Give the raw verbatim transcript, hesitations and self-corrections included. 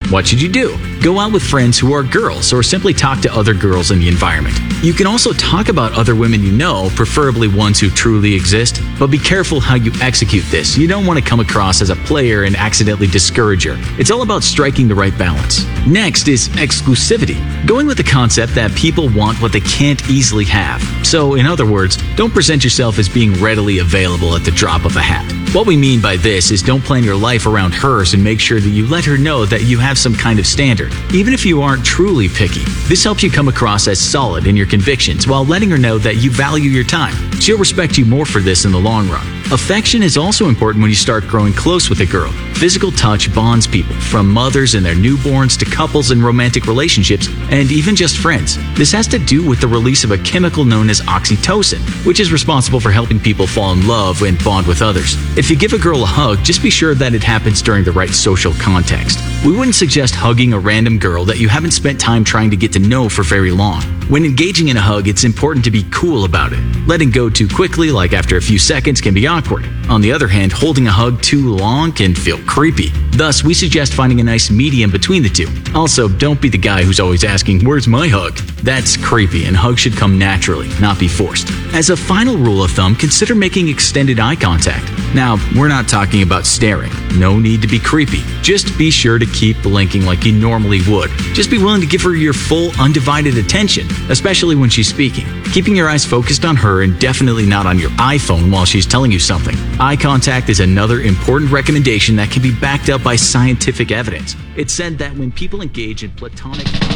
What should you do? Go out with friends who are girls or simply talk to other girls in the environment. You can also talk about other women you know, preferably ones who truly exist, but be careful how you execute this. You don't want to come across as a player and accidentally discourage her. It's all about striking the right balance. Next is exclusivity, going with the concept that people want what they can't easily have. So, in other words, don't present yourself as being readily available at the drop of a hat. What we mean by this is don't plan your life around hers and make sure that you let her know that you have some kind of standard, even if you aren't truly picky. This helps you come across as solid in your convictions while letting her know that you value your time. She'll respect you more for this in the long run. Affection is also important when you start growing close with a girl. Physical touch bonds people, from mothers and their newborns to couples in romantic relationships, and even just friends. This has to do with the release of a chemical known as oxytocin, which is responsible for helping people fall in love and bond with others. If you give a girl a hug, just be sure that it happens during the right social context. We wouldn't suggest hugging a random girl that you haven't spent time trying to get to know for very long. When engaging in a hug, it's important to be cool about it. Letting go too quickly, like after a few seconds, can be awkward. On the other hand, holding a hug too long can feel creepy. Thus, we suggest finding a nice medium between the two. Also, don't be the guy who's always asking, "Where's my hug?" That's creepy, and hugs should come naturally, not be forced. As a final rule of thumb, consider making extended eye contact. Now, we're not talking about staring. No need to be creepy. Just be sure to keep blinking like you normally would. Just be willing to give her your full, undivided attention, especially when she's speaking. Keeping your eyes focused on her and definitely not on your iPhone while she's telling you something. Eye contact is another important recommendation that can be backed up by scientific evidence. It's said that when people engage in platonic